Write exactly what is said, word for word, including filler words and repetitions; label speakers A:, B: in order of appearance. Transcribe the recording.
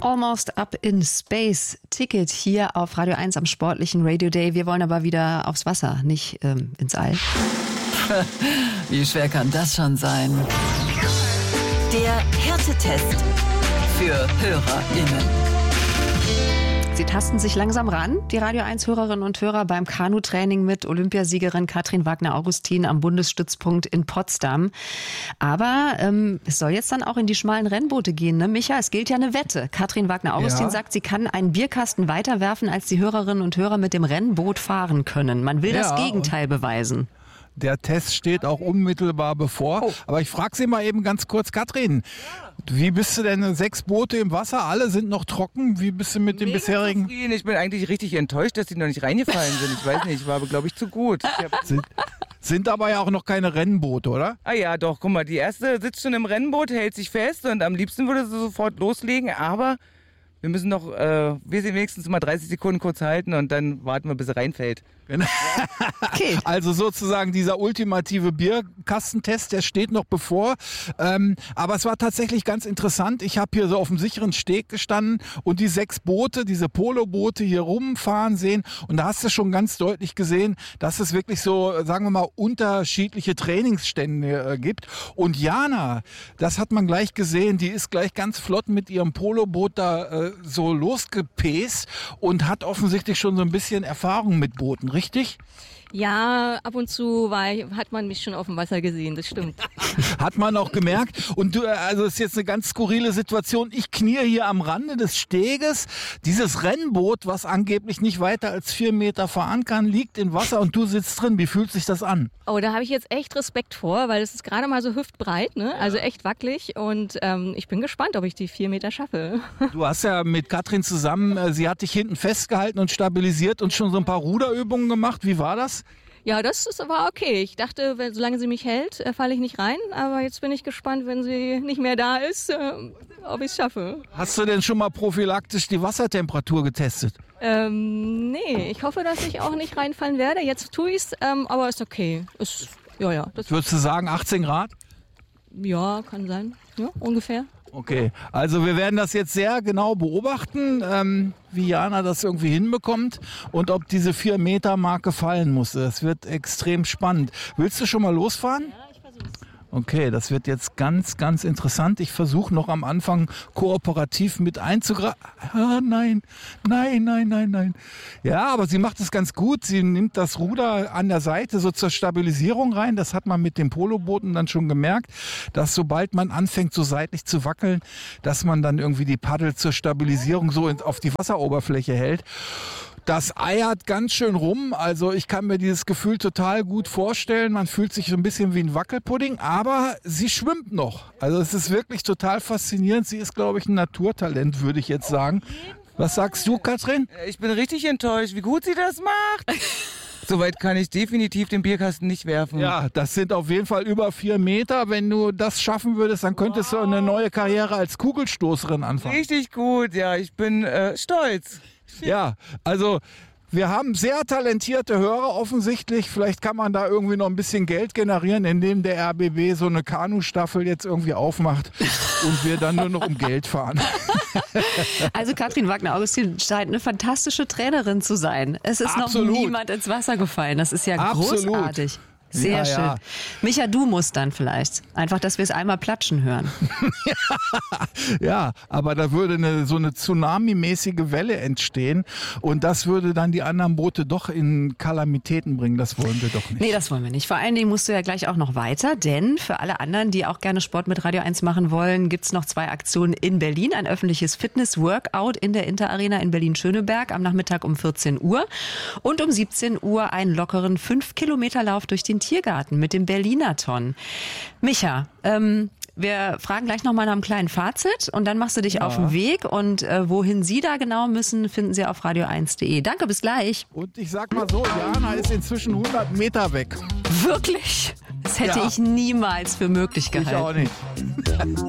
A: Almost Up in Space. Ticket hier auf Radio eins am sportlichen Radio Day. Wir wollen aber wieder aufs Wasser, nicht ähm, ins All.
B: Wie schwer kann das schon sein?
C: Der Härtetest für HörerInnen.
A: Sie tasten sich langsam ran, die Radio eins Hörerinnen und Hörer, beim Kanutraining mit Olympiasiegerin Katrin Wagner-Augustin am Bundesstützpunkt in Potsdam. Aber ähm, es soll jetzt dann auch in die schmalen Rennboote gehen, ne? Micha, es gilt ja eine Wette. Katrin Wagner-Augustin ja. sagt, sie kann einen Bierkasten weiterwerfen, als die Hörerinnen und Hörer mit dem Rennboot fahren können. Man will ja, das Gegenteil beweisen.
D: Der Test steht auch unmittelbar bevor. Oh. Aber ich frage Sie mal eben ganz kurz, Katrin, wie bist du denn? Sechs Boote im Wasser, alle sind noch trocken. Wie bist du mit dem bisherigen?
E: Zufrieden. Ich bin eigentlich richtig enttäuscht, dass die noch nicht reingefallen sind. Ich weiß nicht, ich war aber, glaube ich, zu gut. Ich
D: sind, sind aber ja auch noch keine Rennboote, oder?
E: Ah ja, doch, guck mal, die erste sitzt schon im Rennboot, hält sich fest und am liebsten würde sie sofort loslegen, aber wir müssen noch, äh, wir sind wenigstens mal dreißig Sekunden kurz halten und dann warten wir, bis sie reinfällt.
D: Okay. Also sozusagen dieser ultimative Bierkastentest, der steht noch bevor. Ähm, aber es war tatsächlich ganz interessant. Ich habe hier so auf dem sicheren Steg gestanden und die sechs Boote, diese Poloboote hier rumfahren sehen. Und da hast du schon ganz deutlich gesehen, dass es wirklich so, sagen wir mal, unterschiedliche Trainingsstände äh, gibt. Und Jana, das hat man gleich gesehen, die ist gleich ganz flott mit ihrem Poloboot da äh, so losgepäst und hat offensichtlich schon so ein bisschen Erfahrung mit Booten, richtig?
F: Ja, ab und zu war, hat man mich schon auf dem Wasser gesehen, das stimmt.
D: Hat man auch gemerkt. Und du, also es ist jetzt eine ganz skurrile Situation. Ich knie hier am Rande des Steges. Dieses Rennboot, was angeblich nicht weiter als vier Meter fahren kann, liegt im Wasser und du sitzt drin. Wie fühlt sich das an?
F: Oh, da habe ich jetzt echt Respekt vor, weil es ist gerade mal so hüftbreit, ne? Also echt wackelig. Und ähm, ich bin gespannt, ob ich die vier Meter schaffe.
D: Du hast ja mit Katrin zusammen, äh, sie hat dich hinten festgehalten und stabilisiert und schon so ein paar Ruderübungen gemacht. Wie war das?
F: Ja, das ist, war okay. Ich dachte, wenn, solange sie mich hält, äh, falle ich nicht rein. Aber jetzt bin ich gespannt, wenn sie nicht mehr da ist, äh, ob ich es schaffe.
D: Hast du denn schon mal prophylaktisch die Wassertemperatur getestet?
F: Ähm, nee, ich hoffe, dass ich auch nicht reinfallen werde. Jetzt tue ich es, ähm, aber ist okay. Ist, ja, ja. Das
D: Würdest du sagen achtzehn Grad?
F: Ja, kann sein. Ja, ungefähr.
D: Okay, also wir werden das jetzt sehr genau beobachten, ähm, wie Jana das irgendwie hinbekommt und ob diese vier Meter Marke fallen muss. Das wird extrem spannend. Willst du schon mal losfahren?
F: Ja, ich versuch's.
D: Okay, das wird jetzt ganz, ganz interessant. Ich versuche noch am Anfang kooperativ mit einzugreifen. Ah, nein, nein, nein, nein, nein. Ja, aber sie macht es ganz gut. Sie nimmt das Ruder an der Seite so zur Stabilisierung rein. Das hat man mit den Polobooten dann schon gemerkt, dass sobald man anfängt, so seitlich zu wackeln, dass man dann irgendwie die Paddel zur Stabilisierung so auf die Wasseroberfläche hält. Das eiert ganz schön rum, also ich kann mir dieses Gefühl total gut vorstellen. Man fühlt sich so ein bisschen wie ein Wackelpudding, aber sie schwimmt noch. Also es ist wirklich total faszinierend. Sie ist, glaube ich, ein Naturtalent, würde ich jetzt sagen. Was sagst du, Katrin?
E: Ich bin richtig enttäuscht, wie gut sie das macht. Soweit kann ich definitiv den Bierkasten nicht werfen.
D: Ja, das sind auf jeden Fall über vier Meter. Wenn du das schaffen würdest, dann könntest wow. du eine neue Karriere als Kugelstoßerin anfangen.
E: Richtig gut, ja, ich bin äh, stolz.
D: Ja, also wir haben sehr talentierte Hörer offensichtlich. Vielleicht kann man da irgendwie noch ein bisschen Geld generieren, indem der R B B so eine Kanustaffel jetzt irgendwie aufmacht und wir dann nur noch um Geld fahren.
A: Also Katrin Wagner-Augustin scheint eine fantastische Trainerin zu sein. Es ist
D: Absolut.
A: noch niemand ins Wasser gefallen. Das ist ja
D: Absolut.
A: großartig. Sehr
D: ja,
A: schön.
D: Ja.
A: Micha, du musst dann vielleicht. Einfach, dass wir es einmal platschen hören.
D: Ja, aber da würde eine, so eine Tsunami-mäßige Welle entstehen und das würde dann die anderen Boote doch in Kalamitäten bringen. Das wollen wir doch nicht.
A: Nee, das wollen wir nicht. Vor allen Dingen musst du ja gleich auch noch weiter, denn für alle anderen, die auch gerne Sport mit Radio eins machen wollen, gibt's noch zwei Aktionen in Berlin. Ein öffentliches Fitness-Workout in der Interarena in Berlin-Schöneberg am Nachmittag um vierzehn Uhr und um siebzehn Uhr einen lockeren fünf Kilometer Lauf durch den Tiergarten mit dem Berliner-Ton. Micha, ähm, wir fragen gleich nochmal nach einem kleinen Fazit und dann machst du dich ja. auf den Weg und äh, wohin Sie da genau müssen, finden Sie auf radio eins punkt de. Danke, bis gleich.
D: Und ich sag mal so, Jana ist inzwischen hundert Meter weg.
A: Wirklich? Das hätte
D: ja.
A: ich niemals für möglich gehalten.
D: Ich auch nicht.